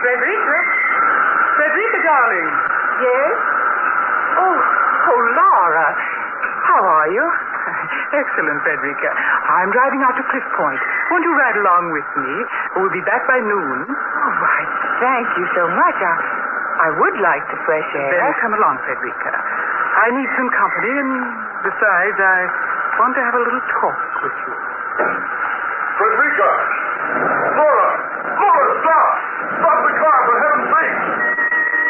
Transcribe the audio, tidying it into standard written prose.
Frederica? Frederica, darling. Yes? Oh, Laura. How are you? Excellent, Frederica. I'm driving out to Cliff Point. Won't you ride along with me? We'll be back by noon. Oh, why, thank you so much. I would like the fresh air. Then come along, Frederica. I need some company, and besides, I want to have a little talk with you. Frederica! Laura! Laura, stop! Stop the car, for heaven's sake!